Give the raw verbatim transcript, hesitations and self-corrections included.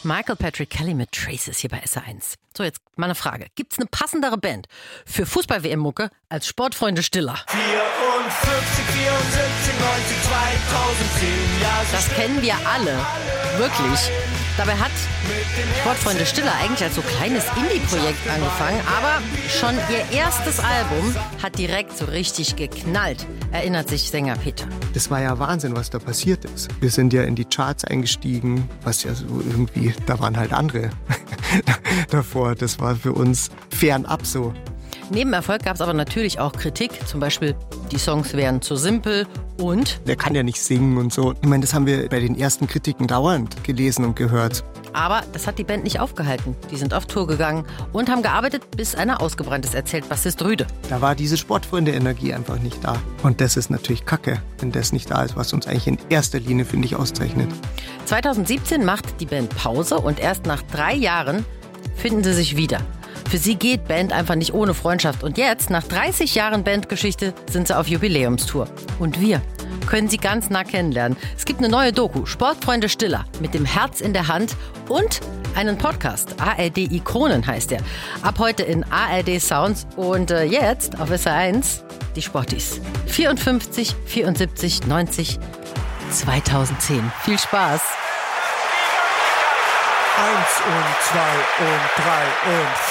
Michael Patrick Kelly mit Traces hier bei S R eins. So, jetzt mal eine Frage. Gibt's eine passendere Band für Fußball-W M-Mucke als Sportfreunde Stiller? vierundfünfzig, vierundsiebzig, neunzig, zweitausendzehn, ja, Das kennen wir alle. Wirklich. Dabei hat Sportfreunde Stiller eigentlich als so kleines Indie-Projekt angefangen, aber schon ihr erstes Album hat direkt so richtig geknallt, erinnert sich Sänger Peter. Das war ja Wahnsinn, was da passiert ist. Wir sind ja in die Charts eingestiegen, was ja so irgendwie, da waren halt andere davor. Das war für uns fernab so. Neben Erfolg gab es aber natürlich auch Kritik, zum Beispiel die Songs wären zu simpel und... Der kann ja nicht singen und so. Ich meine, das haben wir bei den ersten Kritiken dauernd gelesen und gehört. Aber das hat die Band nicht aufgehalten. Die sind auf Tour gegangen und haben gearbeitet, bis einer ausgebrannt ist, erzählt Bassist Rüde. Da war diese Sportfreunde-Energie einfach nicht da. Und das ist natürlich Kacke, wenn das nicht da ist, was uns eigentlich in erster Linie, finde ich, auszeichnet. zweitausendsiebzehn macht die Band Pause und erst nach drei Jahren finden sie sich wieder. Für sie geht Band einfach nicht ohne Freundschaft. Und jetzt, nach dreißig Jahren Bandgeschichte, sind sie auf Jubiläumstour. Und wir können sie ganz nah kennenlernen. Es gibt eine neue Doku, Sportfreunde Stiller, mit dem Herz in der Hand und einen Podcast, A R D Ikonen heißt der. Ab heute in A R D Sounds und äh, jetzt auf S R eins die Sportis. vierundfünfzig, vierundsiebzig, neunzig, zweitausendzehn. Viel Spaß! Eins und zwei und drei und